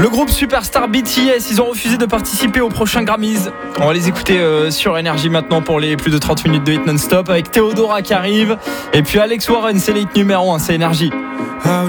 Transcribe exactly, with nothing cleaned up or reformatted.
Le groupe Superstar B T S, ils ont refusé de participer au prochain Grammys. On va les écouter euh, sur Énergie maintenant pour les plus de trente minutes de hit non-stop avec Théodora qui arrive. Et puis Alex Warren, c'est l'hit numéro un, c'est Énergie.